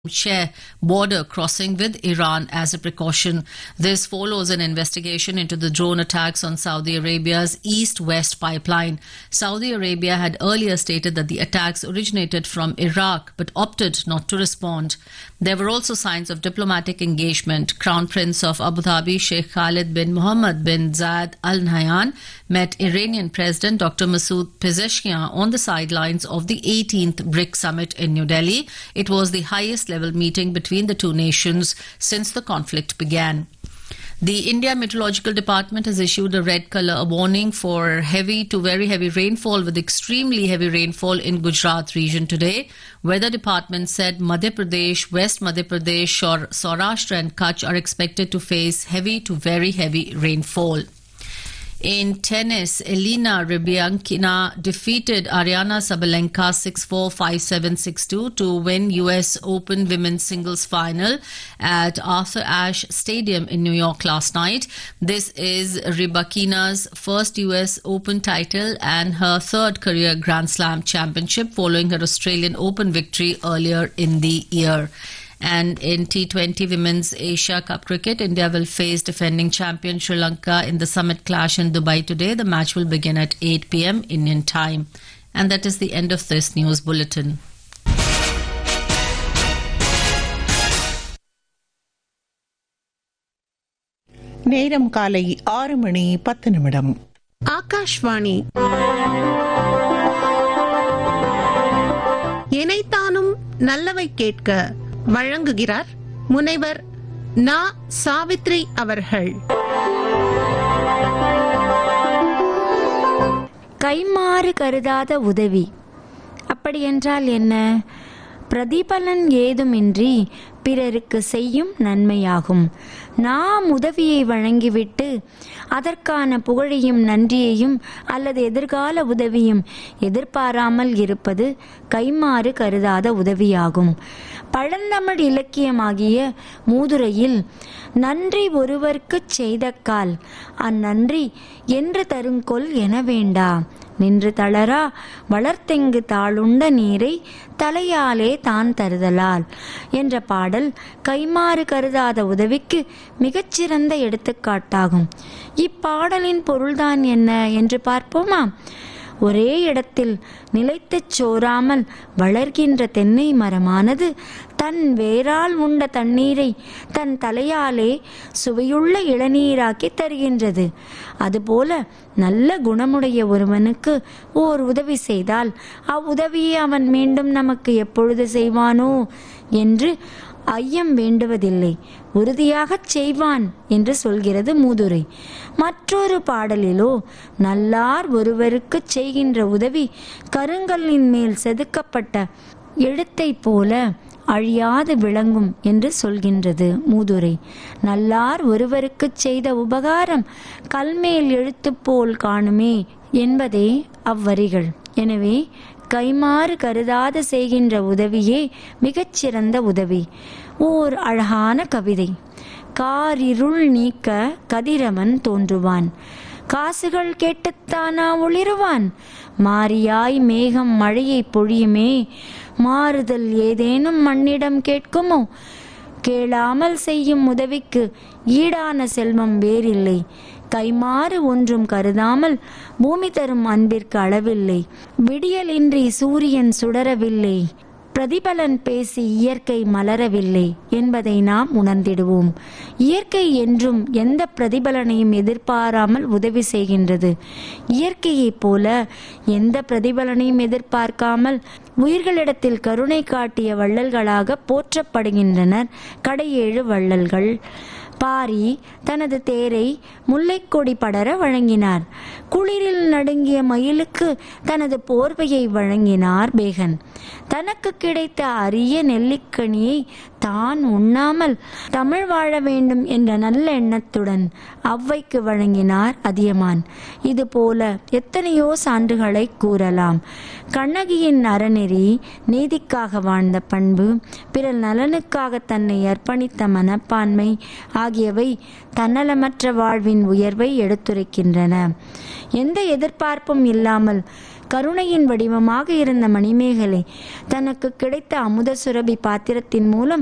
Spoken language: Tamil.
share border crossing with Iran as a precaution. This follows an investigation into the drone attacks on Saudi Arabia's east-west pipeline. Saudi Arabia had earlier stated that the attacks originated from Iraq but opted not to respond. There were also signs of diplomatic engagement. Crown Prince of Abu Dhabi Sheikh Khalid bin Mohammed bin Zayed Al Nahyan met Iranian President Dr. Masoud Pezeshkian on the sidelines of the 18th BRIC summit in New Delhi. It was the highest level meeting between the two nations since the conflict began. The India Meteorological Department has issued a red colour warning for heavy to very heavy rainfall with extremely heavy rainfall in Gujarat region today. Weather Department said Madhya Pradesh, West Madhya Pradesh, Saurashtra and Kutch are expected to face heavy to very heavy rainfall. In tennis, Elena Rybakina defeated Ariana Sabalenka 6-4, 5-7, 6-2 to win US Open Women's Singles Final at Arthur Ashe Stadium in New York last night. This is Rybakina's first US Open title and her third career Grand Slam championship following her Australian Open victory earlier in the year. And in T20 Women's Asia Cup Cricket, India will face defending champion Sri Lanka in the summit clash in Dubai today. The match will begin at 8 p.m. Indian time. And that is the end of this news bulletin. நேரம் காலை 6:10. ஆகாஷ்வாணி இணைத்தானும் நல்லவை கேட்க வழங்குகிறார் முனைவர் நா. சாவித்ரி அவர்கள். கைமாறு கருதாத உதவி அப்படியென்றால் என்ன? பிரதிபலன் ஏதுமின்றி பிறருக்கு செய்யும் நன்மையாகும். நாம் உதவியை வழங்கிவிட்டு அதற்கான புகழையும் நன்றியையும் அல்லது எதிர்கால உதவியும் எதிர்பாராமல் இருப்பது கைமாறு கருதாத உதவியாகும். பழந்தமிழ் இலக்கியமாகிய மூதுரையில் நன்றி ஒருவர்க்குச் செய்தக்கால் அந்நன்றி என்று தருங்கொல் என வேண்டா, நின்று தளரா வளர்த்தெங்கு தாளுண்ட நீரை தலையாலே தான் தருதலால் என்ற பாடல் கைமாறு கருதாத உதவிக்கு மிகச்சிறந்த எடுத்துக்காட்டாகும். இப்பாடலின் பொருள்தான் என்ன என்று பார்ப்போமா? ஒரே இடத்தில் நிலைத்துச் சோராமல் வளர்கின்ற தென்னை மரமானது தன் வேரால் உண்ட தண்ணீரை தன் தலையாலே சுவையுள்ள இளநீராக்கி தருகின்றது. அதுபோல நல்ல குணமுடைய ஒருவனுக்கு ஓர் உதவி செய்தால் அவ்வுதவியை அவன் மீண்டும் நமக்கு எப்பொழுது செய்வானோ என்று ஐயம் வேண்டுவதில்லை, உறுதியாகச் செய்வான் என்று சொல்கிறது மூதுரை. மற்றொரு பாடலிலோ நல்லார் ஒருவருக்கு செய்கின்ற உதவி கருங்கல்லின் மேல் செதுக்கப்பட்ட எழுத்தை போல அழியாது விளங்கும் என்று சொல்கின்றது மூதுரை. நல்லார் ஒருவருக்கு செய்த உபகாரம் கல்மேல் எழுத்து போல் காணுமே என்பதே அவ்வரிகள். எனவே கைமாறு கருதாத செய்கின்ற உதவியே மிகச்சிறந்த உதவி. ஓர் அழகான கவிதை. காரிருள் நீக்க கதிரவன் தோன்றுவான், காசுகள் கேட்டுத்தானா ஒளிருவான், மாரியாய் மேகம் மழையை பொழியுமே, மாறுதல் ஏதேனும் மண்ணிடம் கேட்குமோ, கேளாமல் செய்யும் உதவிக்கு ஈடான செல்வம் வேறில்லை, கைமாறு ஒன்றும் கருதாமல் பூமி தரும் அன்பிற்கு அளவில்லை, விடியலின்றி சூரியன் சுடரவில்லை, பிரதிபலன் பேசி இயற்கை மலரவில்லை என்பதை நாம் உணர்ந்திடுவோம். இயற்கை என்றும் எந்த பிரதிபலனையும் எதிர்பாராமல் உதவி செய்கின்றது. இயற்கையைப் போல எந்த பிரதிபலனையும் எதிர்பார்க்காமல் உயிர்களிடத்தில் கருணை காட்டிய வள்ளல்களாக போற்றப்படுகின்றனர் கடையேழு வள்ளல்கள். பாரி தனது தேரை முல்லைக்கொடி படர வழங்கினார். குளிரில் நடுங்கிய மயிலுக்கு தனது போர்வையை வழங்கினார் பேகன். தனக்கு கிடைத்த அரிய நெல்லிக்கனியை தான் உண்ணாமல் தமிழ் வாழ வேண்டும் என்ற நல்ல எண்ணத்துடன் ஔவைக்கு வழங்கினார் அதியமான். இதுபோல எத்தனையோ சான்றுகளை கூறலாம். கண்ணகியின் அறநெறி, நீதிக்காக வாழ்ந்த பண்பு, பிறர் நலனுக்காக தன்னை அர்ப்பணித்த மனப்பான்மை ஆகியவை தன்னலமற்ற வாழ்வின் உயர்வை எடுத்துரைக்கின்றன. எந்த எதிர்பார்ப்பும் இல்லாமல் கருணையின் வடிவமாக இருந்த மணிமேகலை தனக்கு கிடைத்த அமுத சுரபி பாத்திரத்தின் மூலம்